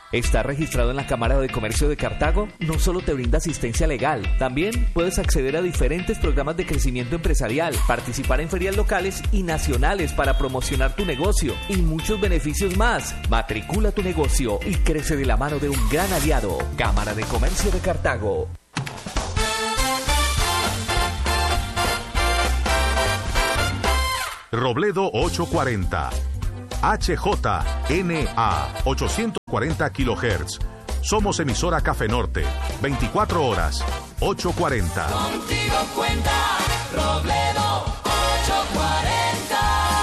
¿Estar registrado en la Cámara de Comercio de Cartago? No solo te brinda asistencia legal, también puedes acceder a diferentes programas de crecimiento empresarial, participar en ferias locales y nacionales para promocionar tu negocio y muchos beneficios más. Matricula tu negocio y crece de la mano de un gran aliado. Cámara de Comercio de Cartago. Robledo 840, HJNA 840 kHz. Somos emisora Café Norte, 24 horas, 840. Contigo cuenta Robledo 840.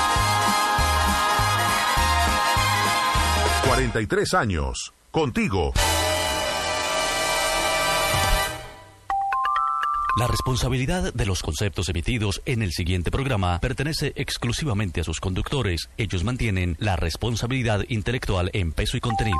43 años, contigo. La responsabilidad de los conceptos emitidos en el siguiente programa pertenece exclusivamente a sus conductores. Ellos mantienen la responsabilidad intelectual en peso y contenido.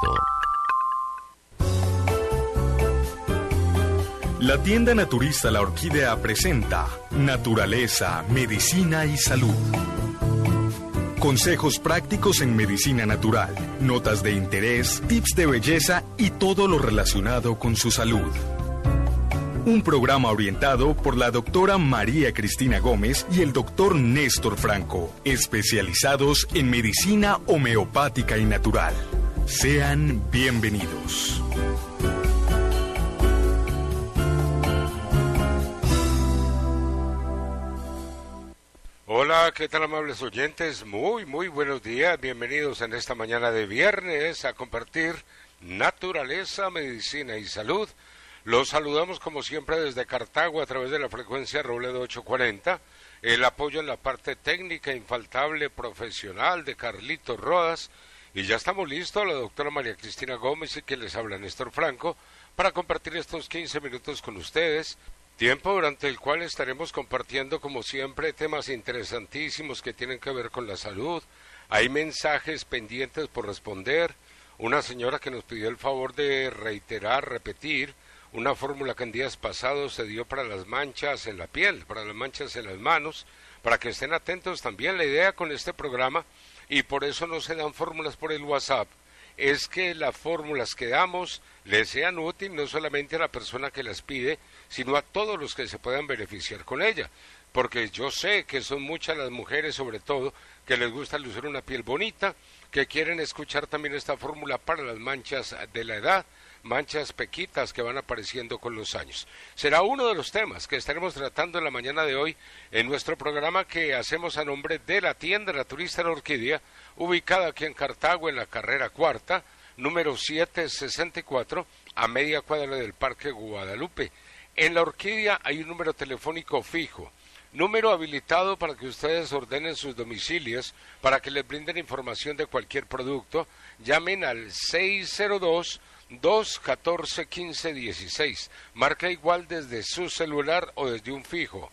La tienda naturista La Orquídea presenta Naturaleza, Medicina y Salud. Consejos prácticos en medicina natural, notas de interés, tips de belleza y todo lo relacionado con su salud. Un programa orientado por la doctora María Cristina Gómez y el doctor Néstor Franco, especializados en medicina homeopática y natural. Sean bienvenidos. Hola, ¿qué tal, amables oyentes? Muy buenos días. Bienvenidos en esta mañana de viernes a compartir naturaleza, medicina y salud. Los saludamos como siempre desde Cartago a través de la frecuencia Robledo 840. El apoyo en la parte técnica infaltable, profesional de Carlitos Rodas. Y ya estamos listos, la doctora María Cristina Gómez y quien les habla Néstor Franco, para compartir estos 15 minutos con ustedes. Tiempo durante el cual estaremos compartiendo como siempre temas interesantísimos que tienen que ver con la salud. Hay mensajes pendientes por responder. Una señora que nos pidió el favor de repetir una fórmula que en días pasados se dio para las manchas en la piel, para las manchas en las manos, para que estén atentos también. La idea con este programa, y por eso no se dan fórmulas por el WhatsApp, es que las fórmulas que damos les sean útiles no solamente a la persona que las pide, sino a todos los que se puedan beneficiar con ella. Porque yo sé que son muchas las mujeres, sobre todo, que les gusta lucir una piel bonita, que quieren escuchar también esta fórmula para las manchas de la edad, manchas pequitas que van apareciendo con los años. Será uno de los temas que estaremos tratando en la mañana de hoy en nuestro programa que hacemos a nombre de la tienda naturista La Orquídea, ubicada aquí en Cartago en la carrera cuarta, número 764, a media cuadra del Parque Guadalupe. En La Orquídea hay un número telefónico fijo, número habilitado para que ustedes ordenen sus domicilios, para que les brinden información de cualquier producto. Llamen al 602-214-1516. Marca igual desde su celular o desde un fijo.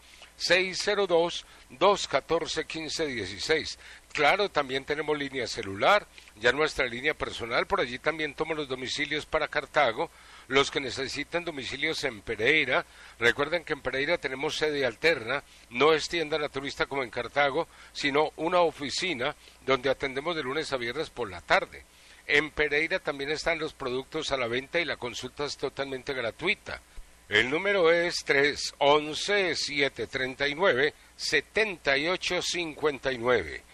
602-214-1516. Claro, también tenemos línea celular, ya nuestra línea personal, por allí también tomo los domicilios para Cartago. Los que necesitan domicilios en Pereira, recuerden que en Pereira tenemos sede alterna, no es tienda naturista como en Cartago, sino una oficina donde atendemos de lunes a viernes por la tarde. En Pereira también están los productos a la venta y la consulta es totalmente gratuita. El número es 311-739-7859.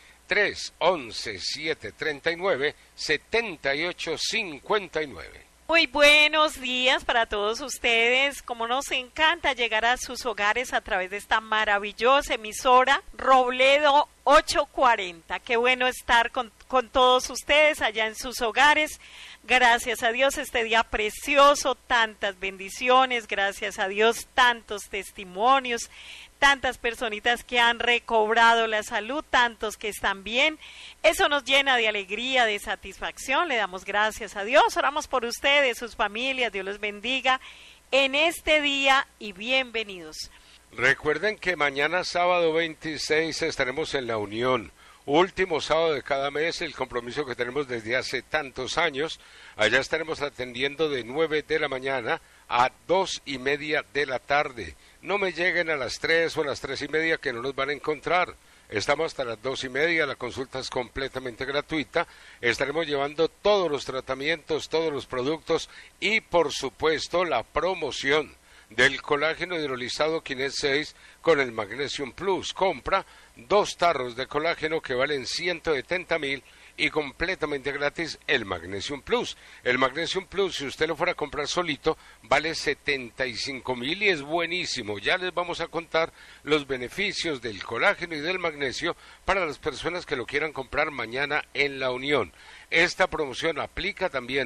311-739-7859. Muy buenos días para todos ustedes. Como nos encanta llegar a sus hogares a través de esta maravillosa emisora Robledo 840. Qué bueno estar con todos ustedes allá en sus hogares. Gracias a Dios este día precioso, tantas bendiciones, gracias a Dios tantos testimonios, tantas personitas que han recobrado la salud, tantos que están bien. Eso nos llena de alegría, de satisfacción. Le damos gracias a Dios. Oramos por ustedes, sus familias. Dios los bendiga en este día y bienvenidos. Recuerden que mañana sábado 26 estaremos en La Unión. Último sábado de cada mes, el compromiso que tenemos desde hace tantos años. Allá estaremos atendiendo de 9 de la mañana a 2:30 de la tarde. No me lleguen a las 3 o a las 3:30 que no nos van a encontrar. Estamos hasta las 2:30, la consulta es completamente gratuita. Estaremos llevando todos los tratamientos, todos los productos y, por supuesto, la promoción del colágeno hidrolizado Kinet 6 con el Magnesium Plus. Compra 2 tarros de colágeno que valen 170.000 y completamente gratis el Magnesium Plus. El Magnesium Plus, si usted lo fuera a comprar solito, vale 75.000 y es buenísimo. Ya les vamos a contar los beneficios del colágeno y del magnesio para las personas que lo quieran comprar mañana en La Unión. Esta promoción aplica también